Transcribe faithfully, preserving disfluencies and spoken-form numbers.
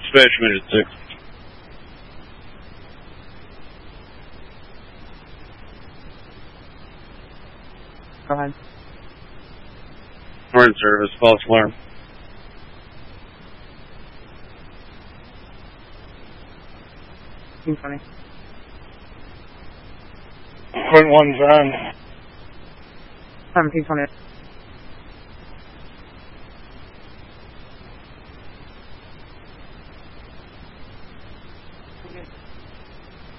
Dispatch minute six. Go ahead. Horn service, false alarm. fifteen twenty. Horn one's on. seventeen twenty.